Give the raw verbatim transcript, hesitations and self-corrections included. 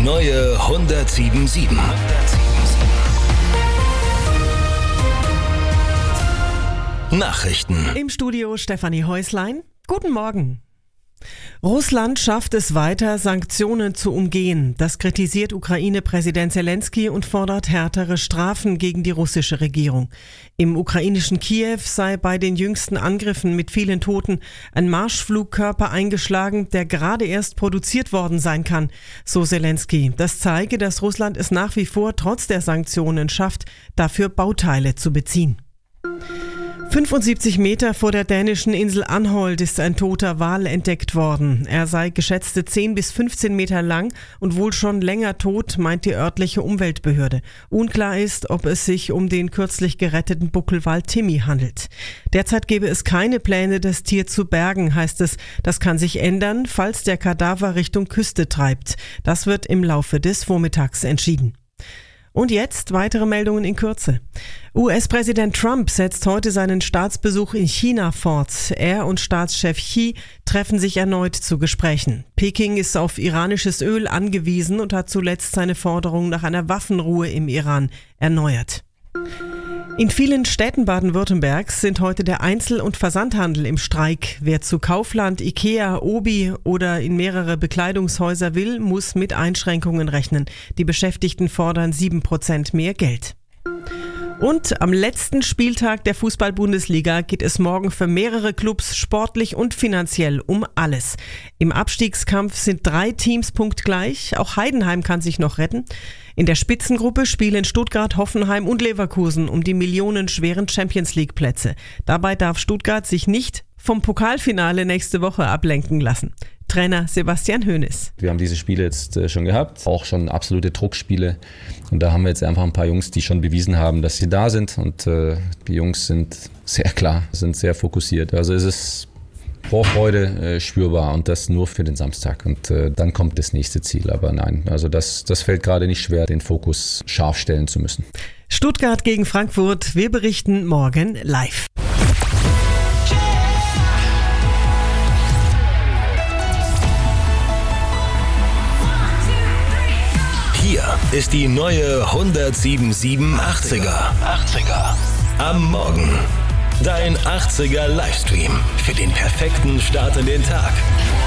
neue hundertsieben Komma sieben. Nachrichten. Im Studio Stefanie Häuslein. Guten Morgen. Russland schafft es weiter, Sanktionen zu umgehen. Das kritisiert Ukraine-Präsident Zelensky und fordert härtere Strafen gegen die russische Regierung. Im ukrainischen Kiew sei bei den jüngsten Angriffen mit vielen Toten ein Marschflugkörper eingeschlagen, der gerade erst produziert worden sein kann, so Zelensky. Das zeige, dass Russland es nach wie vor trotz der Sanktionen schafft, dafür Bauteile zu beziehen. fünfundsiebzig Meter vor der dänischen Insel Anholt ist ein toter Wal entdeckt worden. Er sei geschätzte zehn bis fünfzehn Meter lang und wohl schon länger tot, meint die örtliche Umweltbehörde. Unklar ist, ob es sich um den kürzlich geretteten Buckelwal Timmy handelt. Derzeit gebe es keine Pläne, das Tier zu bergen, heißt es. Das kann sich ändern, falls der Kadaver Richtung Küste treibt. Das wird im Laufe des Vormittags entschieden. Und jetzt weitere Meldungen in Kürze. U S-Präsident Trump setzt heute seinen Staatsbesuch in China fort. Er und Staatschef Xi treffen sich erneut zu Gesprächen. Peking ist auf iranisches Öl angewiesen und hat zuletzt seine Forderung nach einer Waffenruhe im Iran erneuert. In vielen Städten Baden-Württembergs sind heute der Einzel- und Versandhandel im Streik. Wer zu Kaufland, Ikea, Obi oder in mehrere Bekleidungshäuser will, muss mit Einschränkungen rechnen. Die Beschäftigten fordern sieben Prozent mehr Geld. Und am letzten Spieltag der Fußball-Bundesliga geht es morgen für mehrere Clubs sportlich und finanziell um alles. Im Abstiegskampf sind drei Teams punktgleich. Auch Heidenheim kann sich noch retten. In der Spitzengruppe spielen Stuttgart, Hoffenheim und Leverkusen um die millionenschweren Champions-League-Plätze. Dabei darf Stuttgart sich nicht vom Pokalfinale nächste Woche ablenken lassen. Trainer Sebastian Hoeneß. Wir haben diese Spiele jetzt schon gehabt, auch schon absolute Druckspiele. Und da haben wir jetzt einfach ein paar Jungs, die schon bewiesen haben, dass sie da sind. Und äh, die Jungs sind sehr klar, sind sehr fokussiert. Also es ist Vorfreude äh, spürbar und das nur für den Samstag. Und äh, dann kommt das nächste Ziel. Aber nein, also das, das fällt gerade nicht schwer, den Fokus scharf stellen zu müssen. Stuttgart gegen Frankfurt. Wir berichten morgen live. Hier ist die neue hundertsieben Komma sieben achtziger. Am Morgen. Dein achtziger Livestream für den perfekten Start in den Tag.